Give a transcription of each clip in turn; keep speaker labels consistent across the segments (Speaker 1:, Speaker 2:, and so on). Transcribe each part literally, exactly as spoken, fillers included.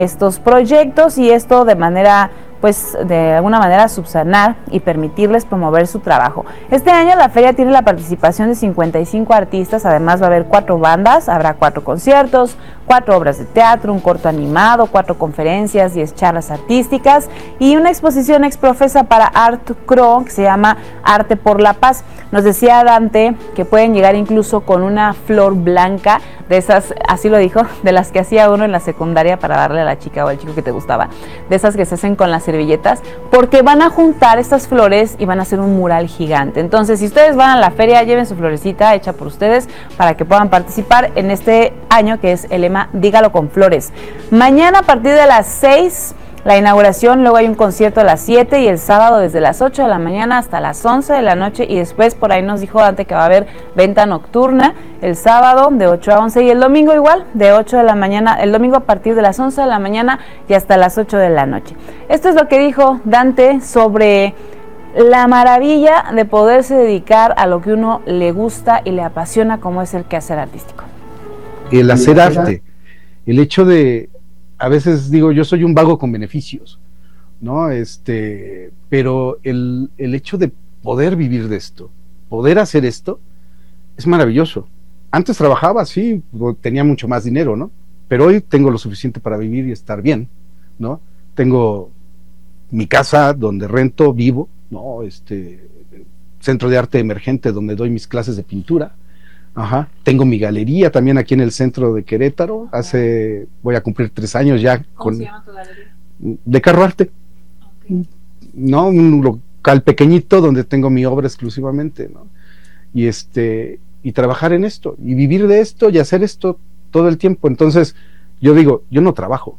Speaker 1: estos proyectos y esto de manera, pues de alguna manera subsanar y permitirles promover su trabajo. Este año la feria tiene la participación de cincuenta y cinco artistas, además va a haber cuatro bandas, habrá cuatro conciertos, cuatro obras de teatro, un corto animado, cuatro conferencias, diez charlas artísticas y una exposición exprofesa para Art Cro que se llama Arte por la Paz. Nos decía Dante que pueden llegar incluso con una flor blanca, de esas, así lo dijo, de las que hacía uno en la secundaria para darle a la chica o al chico que te gustaba, de esas que se hacen con las servilletas, porque van a juntar estas flores y van a hacer un mural gigante. Entonces, si ustedes van a la feria, lleven su florecita hecha por ustedes para que puedan participar en este año que es el lema Dígalo con Flores. Mañana a partir de las seis la inauguración, luego hay un concierto a las siete y el sábado desde las ocho de la mañana hasta las once de la noche y después por ahí nos dijo Dante que va a haber venta nocturna el sábado de ocho a once y el domingo igual de ocho de la mañana, el domingo a partir de las once de la mañana y hasta las ocho de la noche. Esto es lo que dijo Dante sobre la maravilla de poderse dedicar a lo que uno le gusta y le apasiona, como es el quehacer artístico.
Speaker 2: El hacer arte, el hecho de, a veces digo, yo soy un vago con beneficios, ¿no? Este, pero el, el hecho de poder vivir de esto, poder hacer esto, es maravilloso. Antes trabajaba, sí, tenía mucho más dinero, ¿no? Pero hoy tengo lo suficiente para vivir y estar bien, ¿no? Tengo mi casa donde rento, vivo, ¿no? Este, centro de arte emergente donde doy mis clases de pintura. Ajá. Tengo mi galería también aquí en el centro de Querétaro. Hace, voy a cumplir tres años ya.
Speaker 1: ¿Cómo
Speaker 2: con,
Speaker 1: se llama tu galería?
Speaker 2: De Carro Arte. Okay. No, un local pequeñito donde tengo mi obra exclusivamente, ¿no? Y este, y trabajar en esto, y vivir de esto, y hacer esto todo el tiempo. Entonces, yo digo, yo no trabajo,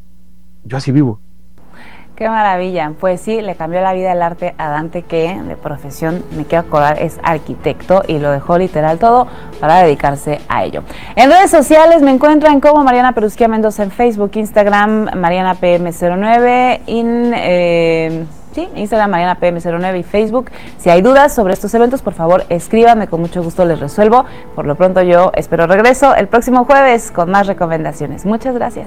Speaker 2: yo así vivo.
Speaker 1: Qué maravilla, pues sí, le cambió la vida el arte a Dante, que de profesión, me quiero acordar, es arquitecto y lo dejó literal todo para dedicarse a ello. En redes sociales me encuentran como Mariana Perusquía Mendoza en Facebook, Instagram, Mariana P M cero nueve, in, eh, sí, Instagram Mariana P M cero nueve y Facebook. Si hay dudas sobre estos eventos, por favor, escríbanme, con mucho gusto les resuelvo. Por lo pronto yo espero regreso el próximo jueves con más recomendaciones. Muchas gracias.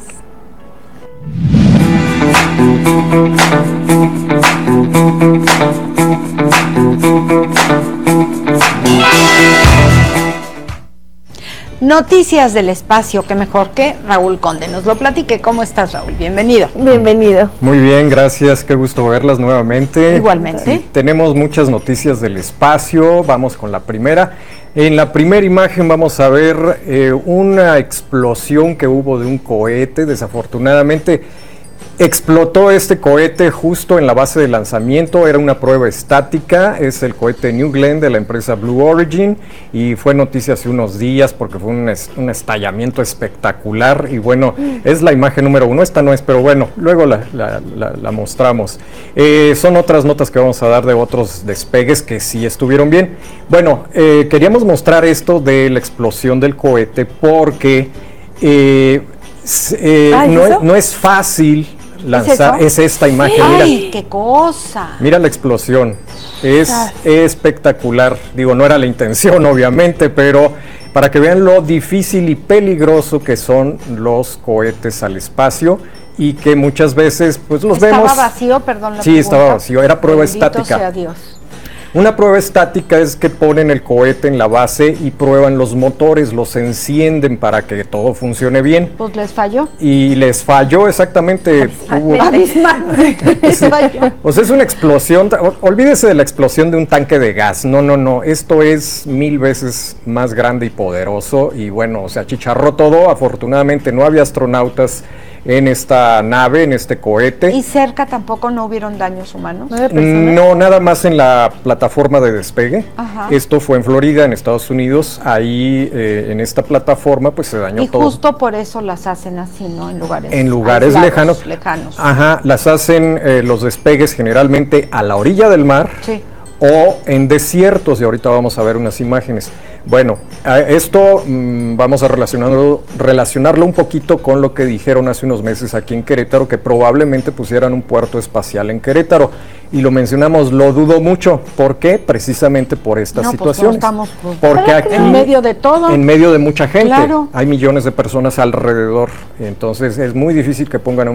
Speaker 3: Noticias del espacio, que mejor que Raúl Conde nos lo platique. ¿Cómo estás, Raúl? Bienvenido.
Speaker 4: Bienvenido. Muy bien, gracias, qué gusto verlas nuevamente.
Speaker 3: Igualmente.
Speaker 4: Sí, tenemos muchas noticias del espacio, vamos con la primera. En la primera imagen vamos a ver eh, una explosión que hubo de un cohete. Desafortunadamente explotó este cohete justo en la base de lanzamiento, era una prueba estática, es el cohete New Glenn de la empresa Blue Origin y fue noticia hace unos días porque fue un, es, un estallamiento espectacular y bueno, es la imagen número uno, esta no es, pero bueno, luego la, la, la, la mostramos. Eh, son otras notas que vamos a dar de otros despegues que sí estuvieron bien. Bueno, eh, queríamos mostrar esto de la explosión del cohete porque eh, eh,
Speaker 3: ¿Ah,
Speaker 4: no,
Speaker 3: es
Speaker 4: no es fácil lanzar,
Speaker 3: ¿Es,
Speaker 4: es esta imagen.
Speaker 3: ¡Ay,
Speaker 4: mira,
Speaker 3: qué cosa!
Speaker 4: Mira la explosión, es
Speaker 3: Ah.
Speaker 4: espectacular. Digo, no era la intención, obviamente, pero para que vean lo difícil y peligroso que son los cohetes al espacio y que muchas veces, pues los
Speaker 3: ¿Estaba
Speaker 4: vemos.
Speaker 3: ¿Estaba vacío, perdón la
Speaker 4: Sí,
Speaker 3: pregunta?
Speaker 4: estaba vacío, era prueba
Speaker 3: Bendito
Speaker 4: estática.
Speaker 3: sea Dios.
Speaker 4: Una prueba estática es que ponen el cohete en la base y prueban los motores, los encienden para que todo funcione bien.
Speaker 3: Pues les falló.
Speaker 4: Y les falló exactamente. Hubo,
Speaker 3: Les falló.
Speaker 4: o sea, es una explosión. Olvídese de la explosión de un tanque de gas. No, no, no. Esto es mil veces más grande y poderoso. Y bueno, o sea, chicharró todo. Afortunadamente no había astronautas en esta nave, en este cohete.
Speaker 3: ¿Y cerca tampoco no hubieron daños humanos?
Speaker 4: No, nada más en la plataforma de despegue.
Speaker 3: Ajá.
Speaker 4: Esto fue en Florida, en Estados Unidos. Ahí, eh, en esta plataforma, pues se dañó
Speaker 3: y
Speaker 4: todo.
Speaker 3: Y justo por eso las hacen así, ¿no? En lugares
Speaker 4: En lugares lejanos.
Speaker 3: lejanos.
Speaker 4: Ajá, las hacen eh, los despegues generalmente a la orilla del mar.
Speaker 3: Sí.
Speaker 4: O en desiertos, y ahorita vamos a ver unas imágenes. Bueno, esto mmm, vamos a relacionarlo, relacionarlo un poquito con lo que dijeron hace unos meses aquí en Querétaro, que probablemente pusieran un puerto espacial en Querétaro. y lo mencionamos, lo dudo mucho. ¿Por qué? Precisamente por estas
Speaker 3: No, pues,
Speaker 4: situaciones.
Speaker 3: estamos, pues,
Speaker 4: Porque aquí,
Speaker 3: en medio de todo.
Speaker 4: en medio de mucha gente,
Speaker 3: Claro.
Speaker 4: hay millones de personas alrededor, entonces es muy difícil que pongan